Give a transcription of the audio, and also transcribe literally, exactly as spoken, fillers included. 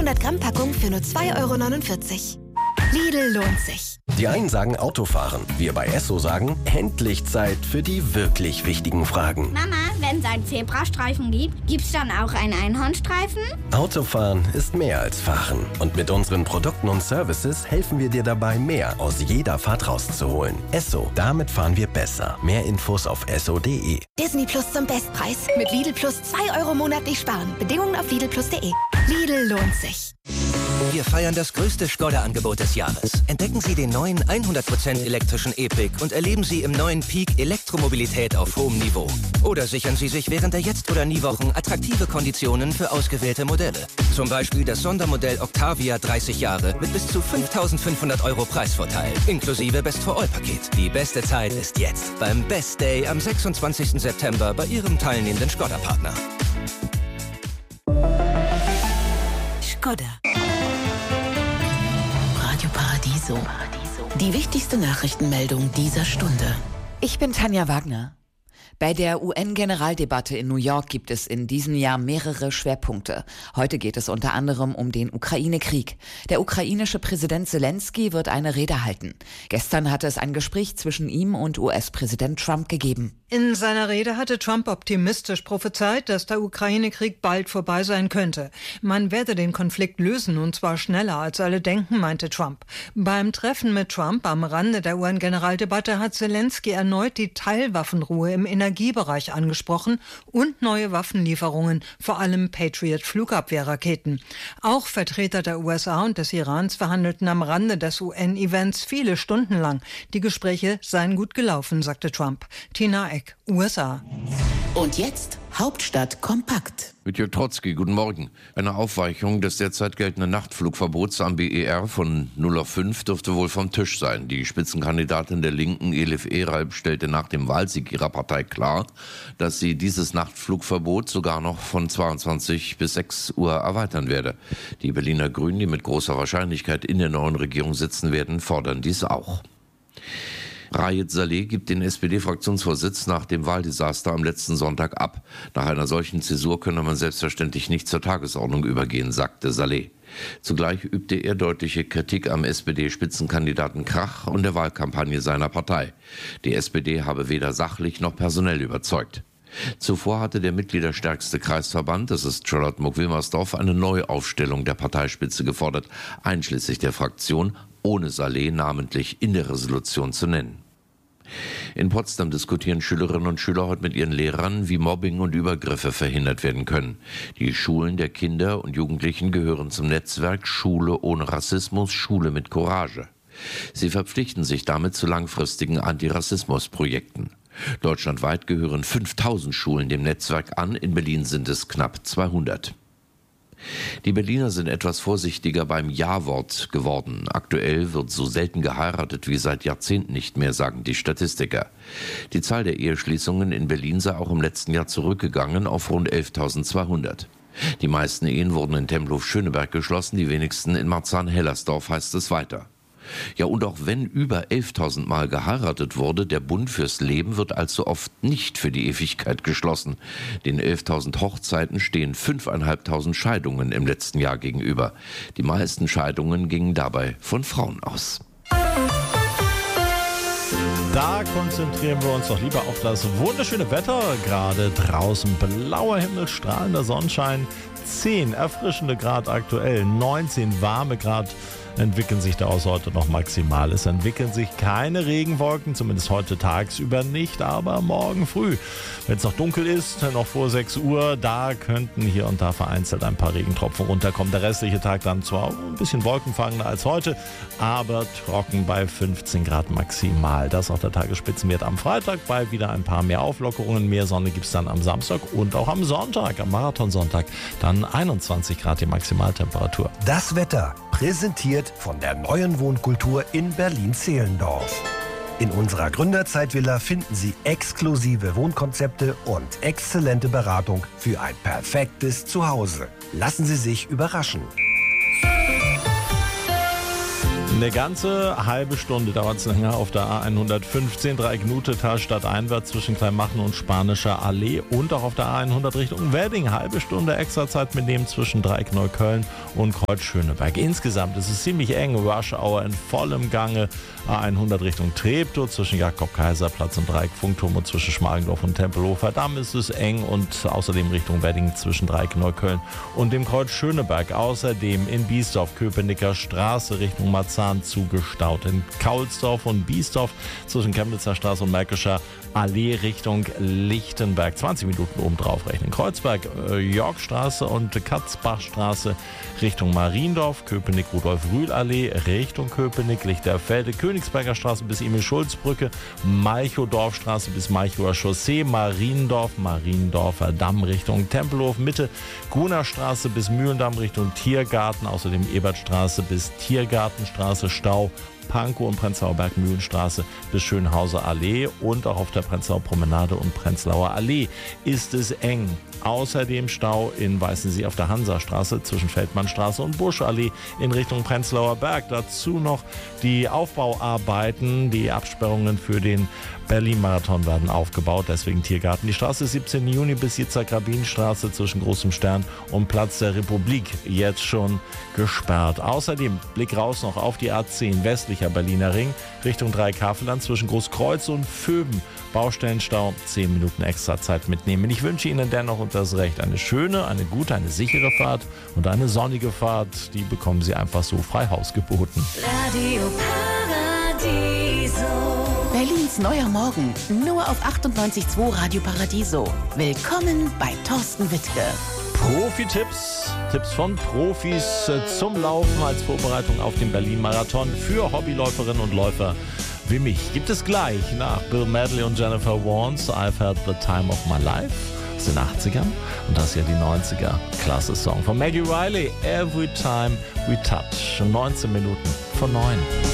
zweihundert Gramm Packung für nur zwei Euro neunundvierzig. Lidl lohnt sich. Die einen sagen Autofahren, wir bei Esso sagen, endlich Zeit für die wirklich wichtigen Fragen. Mama, wenn es einen Zebrastreifen gibt, gibt's dann auch einen Einhornstreifen? Autofahren ist mehr als Fahren. Und mit unseren Produkten und Services helfen wir dir dabei, mehr aus jeder Fahrt rauszuholen. Esso, damit fahren wir besser. Mehr Infos auf esso punkt de. Disney Plus zum Bestpreis. Mit Lidl Plus zwei Euro monatlich sparen. Bedingungen auf lidl plus punkt de. Lidl lohnt sich. Wir feiern das größte Skoda-Angebot des Jahres. Entdecken Sie den neuen hundert Prozent elektrischen E-Pick und erleben Sie im neuen Peak Elektromobilität auf hohem Niveau. Oder sichern Sie sich während der Jetzt- oder Nie-Wochen attraktive Konditionen für ausgewählte Modelle. Zum Beispiel das Sondermodell Octavia dreißig Jahre mit bis zu fünftausendfünfhundert Euro Preisvorteil, inklusive Best-for-All-Paket. Die beste Zeit ist jetzt beim Best Day am sechsundzwanzigsten September bei Ihrem teilnehmenden Skoda-Partner. Skoda. Radio Paradiso. Die wichtigste Nachrichtenmeldung dieser Stunde. Ich bin Tanja Wagner. Bei der U N-Generaldebatte in New York gibt es in diesem Jahr mehrere Schwerpunkte. Heute geht es unter anderem um den Ukraine-Krieg. Der ukrainische Präsident Zelensky wird eine Rede halten. Gestern hatte es ein Gespräch zwischen ihm und U S-Präsident Trump gegeben. In seiner Rede hatte Trump optimistisch prophezeit, dass der Ukraine-Krieg bald vorbei sein könnte. Man werde den Konflikt lösen, und zwar schneller als alle denken, meinte Trump. Beim Treffen mit Trump am Rande der U N-Generaldebatte hat Zelensky erneut die Teilwaffenruhe im Energiebereich angesprochen und neue Waffenlieferungen, vor allem Patriot-Flugabwehrraketen. Auch Vertreter der U S A und des Irans verhandelten am Rande des U N-Events viele Stunden lang. Die Gespräche seien gut gelaufen, sagte Trump. Tina Eck, U S A. Und jetzt Hauptstadt kompakt. Mit Jörg Trotzki, guten Morgen. Eine Aufweichung des derzeit geltenden Nachtflugverbots am B E R von null auf fünf dürfte wohl vom Tisch sein. Die Spitzenkandidatin der Linken, Elif Eralp, stellte nach dem Wahlsieg ihrer Partei klar, dass sie dieses Nachtflugverbot sogar noch von zweiundzwanzig bis sechs Uhr erweitern werde. Die Berliner Grünen, die mit großer Wahrscheinlichkeit in der neuen Regierung sitzen werden, fordern dies auch. Raed Saleh gibt den S P D-Fraktionsvorsitz nach dem Wahldesaster am letzten Sonntag ab. Nach einer solchen Zäsur könne man selbstverständlich nicht zur Tagesordnung übergehen, sagte Saleh. Zugleich übte er deutliche Kritik am S P D-Spitzenkandidaten Krach und der Wahlkampagne seiner Partei. Die S P D habe weder sachlich noch personell überzeugt. Zuvor hatte der mitgliederstärkste Kreisverband, das ist Charlottenburg-Wilmersdorf, eine Neuaufstellung der Parteispitze gefordert, einschließlich der Fraktion, ohne Saleh namentlich in der Resolution zu nennen. In Potsdam diskutieren Schülerinnen und Schüler heute mit ihren Lehrern, wie Mobbing und Übergriffe verhindert werden können. Die Schulen der Kinder und Jugendlichen gehören zum Netzwerk Schule ohne Rassismus, Schule mit Courage. Sie verpflichten sich damit zu langfristigen Antirassismusprojekten. Deutschlandweit gehören fünftausend Schulen dem Netzwerk an, in Berlin sind es knapp zweihundert. Die Berliner sind etwas vorsichtiger beim Ja-Wort geworden. Aktuell wird so selten geheiratet wie seit Jahrzehnten nicht mehr, sagen die Statistiker. Die Zahl der Eheschließungen in Berlin sei auch im letzten Jahr zurückgegangen auf rund elftausendzweihundert. Die meisten Ehen wurden in Tempelhof-Schöneberg geschlossen, die wenigsten in Marzahn-Hellersdorf, heißt es weiter. Ja, und auch wenn über elftausend Mal geheiratet wurde, der Bund fürs Leben wird allzu oft nicht für die Ewigkeit geschlossen. Den elftausend Hochzeiten stehen fünftausendfünfhundert Scheidungen im letzten Jahr gegenüber. Die meisten Scheidungen gingen dabei von Frauen aus. Da konzentrieren wir uns doch lieber auf das wunderschöne Wetter. Gerade draußen blauer Himmel, strahlender Sonnenschein, zehn erfrischende Grad aktuell, neunzehn warme Grad entwickeln sich daraus heute noch maximal. Es entwickeln sich keine Regenwolken, zumindest heute tagsüber nicht, aber morgen früh, wenn es noch dunkel ist, noch vor sechs Uhr, da könnten hier und da vereinzelt ein paar Regentropfen runterkommen. Der restliche Tag dann zwar ein bisschen wolkenfangender als heute, aber trocken bei fünfzehn Grad maximal. Das ist auch der Tagesspitzenwert am Freitag. Bei wieder ein paar mehr Auflockerungen, mehr Sonne gibt es dann am Samstag und auch am Sonntag, am Marathonsonntag, dann einundzwanzig Grad die Maximaltemperatur. Das Wetter präsentiert von der neuen Wohnkultur in Berlin-Zehlendorf. In unserer Gründerzeitvilla finden Sie exklusive Wohnkonzepte und exzellente Beratung für ein perfektes Zuhause. Lassen Sie sich überraschen. Eine ganze halbe Stunde dauert es länger auf der A hundertfünfzehn, Dreieck-Nuteta stadteinwärts zwischen Kleinmachen und Spanischer Allee und auch auf der A hundert Richtung Wedding. Halbe Stunde extra Zeit mitnehmen zwischen Dreieck-Neukölln und Kreuz-Schöneberg. Insgesamt ist es ziemlich eng, Rush Hour in vollem Gange. A hundert Richtung Treptow zwischen Jakob-Kaiser-Platz und Dreieck-Funkturm und zwischen Schmargendorf und Tempelhofer Damm ist es eng und außerdem Richtung Wedding zwischen Dreieck-Neukölln und dem Kreuz-Schöneberg. Außerdem in Biesdorf, Köpenicker Straße Richtung Marzahn zugestaut. In Kaulsdorf und Biesdorf zwischen Chemnitzer Straße und Märkischer Allee Richtung Lichtenberg. zwanzig Minuten obendrauf rechnen. Kreuzberg, äh, Yorkstraße und Katzbachstraße Richtung Mariendorf. Köpenick, Rudolf-Rühl-Allee Richtung Köpenick. Lichterfelde, Königsberger Straße bis Emil-Schulz-Brücke. Malchow-Dorfstraße bis Malchower Chaussee. Mariendorf, Mariendorfer Damm Richtung Tempelhof. Mitte, Gruner Straße bis Mühlendamm Richtung Tiergarten. Außerdem Ebertstraße bis Tiergartenstraße. Stau. Pankow und Prenzlauer Berg Mühlenstraße bis Schönhauser Allee und auch auf der Prenzlauer Promenade und Prenzlauer Allee ist es eng. Außerdem Stau in Weißensee auf der Hansastraße zwischen Feldmannstraße und Buschallee in Richtung Prenzlauer Berg. Dazu noch die Aufbauarbeiten, die Absperrungen für den Berlin-Marathon werden aufgebaut, deswegen Tiergarten. Die Straße siebzehnten Juni bis Yitzhak-Rabin-Straße zwischen Großem Stern und Platz der Republik jetzt schon gesperrt. Außerdem Blick raus noch auf die A zehn, westlicher Berliner Ring, Richtung Dreieck-Havelland zwischen Großkreuz und Vöben. Baustellenstau, zehn Minuten extra Zeit mitnehmen. Ich wünsche Ihnen dennoch und das Recht eine schöne, eine gute, eine sichere Fahrt und eine sonnige Fahrt. Die bekommen Sie einfach so frei Haus geboten. Radio Paradiso. Berlins neuer Morgen, nur auf achtundneunzig Komma zwei Radio Paradiso. Willkommen bei Thorsten Wittke. Profi-Tipps, Tipps von Profis zum Laufen als Vorbereitung auf den Berlin-Marathon für Hobbyläuferinnen und Läufer wie mich. Gibt es gleich nach Bill Medley und Jennifer Warnes I've Had the Time of My Life aus den achtzigern und das hier die neunziger. Klasse Song von Maggie Riley, Every Time We Touch. neunzehn Minuten vor neun.